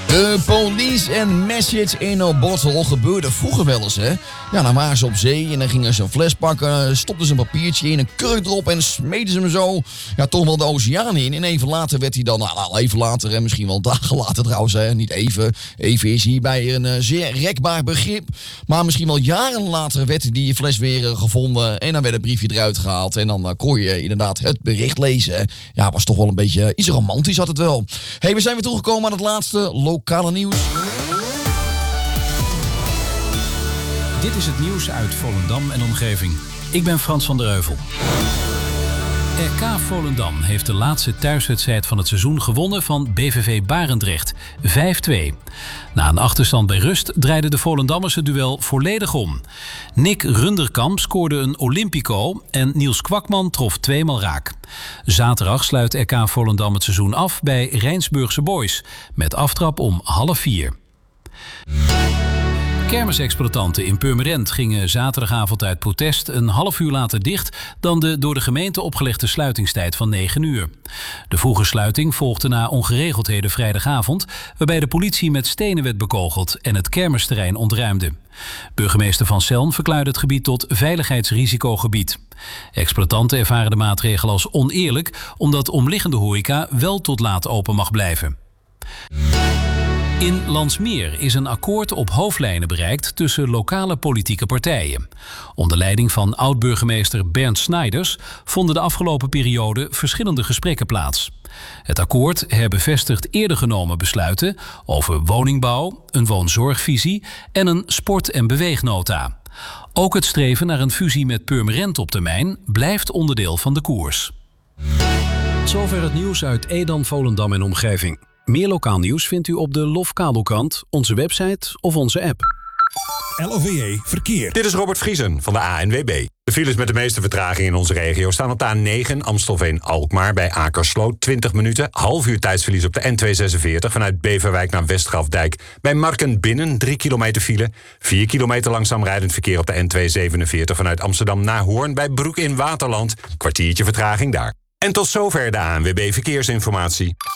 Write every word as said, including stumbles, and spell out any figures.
De police en message in a bottle gebeurde vroeger wel eens, hè. Ja, dan waren ze op zee en dan gingen ze een fles pakken, stopten ze een papiertje in, een kurk erop en smeten ze hem zo, ja, toch wel de oceaan in. En even later werd hij dan, nou, even later en misschien wel dagen later trouwens, hè, niet even. Even is hierbij een uh, zeer rekbaar begrip. Maar misschien wel jaren later werd die fles weer uh, gevonden en dan werd het briefje eruit gehaald. En dan uh, kon je inderdaad het bericht lezen. Ja, was toch wel een beetje, uh, iets romantisch had het wel. Hey, we zijn weer toegekomen aan het laatste lokale nieuws. Dit is het nieuws uit Volendam en omgeving. Ik ben Frans van der Heuvel. R K Volendam heeft de laatste thuiswedstrijd van het seizoen gewonnen van B V V Barendrecht, vijf twee. Na een achterstand bij rust draaiden de Volendammers het duel volledig om. Nick Runderkamp scoorde een Olympico en Niels Kwakman trof tweemaal raak. Zaterdag sluit R K Volendam het seizoen af bij Rijnsburgse Boys, met aftrap om half vier. Kermisexploitanten in Purmerend gingen zaterdagavond uit protest een half uur later dicht dan de door de gemeente opgelegde sluitingstijd van negen uur. De vroege sluiting volgde na ongeregeldheden vrijdagavond, waarbij de politie met stenen werd bekogeld en het kermisterrein ontruimde. Burgemeester Van Selm verklaarde het gebied tot veiligheidsrisicogebied. Exploitanten ervaren de maatregel als oneerlijk, omdat omliggende horeca wel tot laat open mag blijven. In Landsmeer is een akkoord op hoofdlijnen bereikt tussen lokale politieke partijen. Onder leiding van oud-burgemeester Bernd Snijders vonden de afgelopen periode verschillende gesprekken plaats. Het akkoord herbevestigt eerder genomen besluiten over woningbouw, een woonzorgvisie en een sport- en beweegnota. Ook het streven naar een fusie met Purmerend op termijn blijft onderdeel van de koers. Zover het nieuws uit Edam, Volendam en omgeving. Meer lokaal nieuws vindt u op de Lof Kabelkrant, onze website of onze app. L O V E Verkeer. Dit is Robert Vriesen van de A N W B. De files met de meeste vertraging in onze regio staan op de A negen Amstelveen-Alkmaar bij Akersloot twintig minuten. Half uur tijdsverlies op de N tweehonderdzesenveertig vanuit Beverwijk naar Westgrafdijk. Bij Markenbinnen drie kilometer file. vier kilometer langzaam rijdend verkeer op de N tweehonderdzevenenveertig vanuit Amsterdam naar Hoorn bij Broek in Waterland. Kwartiertje vertraging daar. En tot zover de A N W B Verkeersinformatie.